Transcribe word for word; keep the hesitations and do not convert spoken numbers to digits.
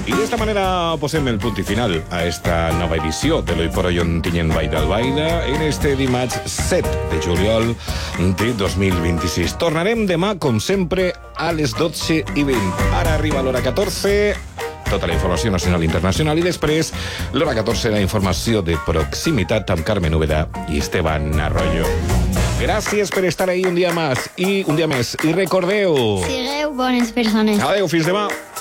I d'esta manera posem el punt i final a esta nova edició de l'Hoy por Hoy on Tiñen Baida al Baida en este dimarts set de juliol de dos mil vint-i-sis. Tornarem demà, com sempre, a les dotze i vint. Ara arriba l'hora catorze, tota la informació nacional i internacional, i després l'hora catorze, la informació de proximitat amb Carmen Úbeda i Esteban Arroyo. Gràcies per estar ahí un dia més i un dia més. I recordeu... Sigueu bones persones. Adéu, fins demà.